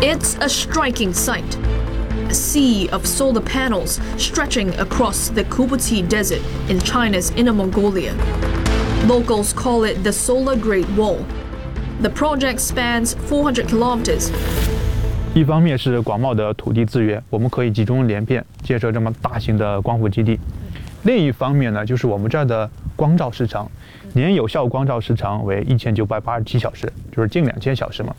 It's a striking sight. A sea of solar panels stretching across the Kubuti Desert in China's Inner Mongolia. Locals call it the Solar Great Wall. The project spans 400 kilometers. 一方面是广袤的土地资源，我们可以集中连片建设这么大型的光伏基地。另一方面呢，就是我们这儿的光照时长，年有效光照时长为1987小时，就是近2000小时嘛。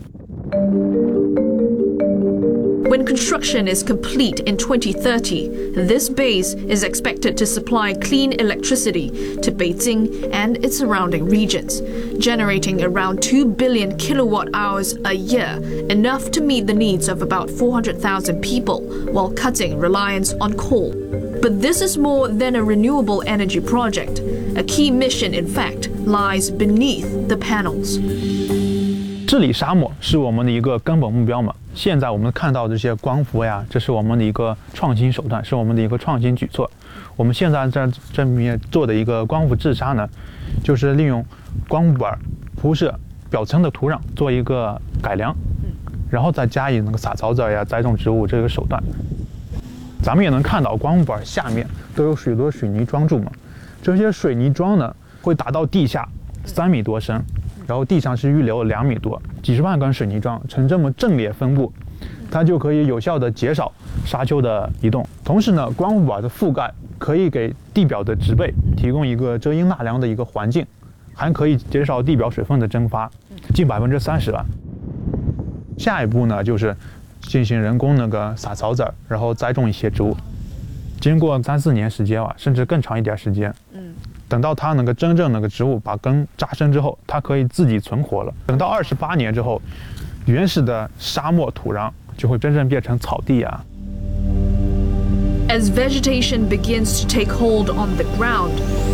When construction is complete in 2030, this base is expected to supply clean electricity to Beijing and its surrounding regions, generating around 2 billion kilowatt hours a year, enough to meet the needs of about 400,000 people while cutting reliance on coal. But this is more than a renewable energy project. A key mission, in fact, lies beneath the panels. 治理沙漠是我们的一个根本目标嘛。现在我们看到这些光伏呀，这是我们的一个创新手段，是我们的一个创新举措。我们现在在这面做的一个光伏治沙呢，就是利用光伏板铺设表层的土壤做一个改良，然后再加以那个撒草籽呀、栽种植物这个手段。咱们也能看到光伏板下面都有许多水泥桩柱嘛，这些水泥桩呢会打到地下3米多深。然后地上是预留2米多，几十万根水泥桩呈这么阵列分布，它就可以有效的减少沙丘的移动。同时呢，光伏板的覆盖可以给地表的植被提供一个遮阴纳凉的一个环境，还可以减少地表水分的蒸发，近30%吧。下一步呢，就是进行人工那个撒草籽，然后栽种一些植物。经过3-4年时间吧，甚至更长一点时间。等到它那个真正那个植物把根扎深之后，它可以自己存活了。等到28年之后，原始的沙漠土壤就会真正变成草地啊。 As vegetation begins to take hold on the ground,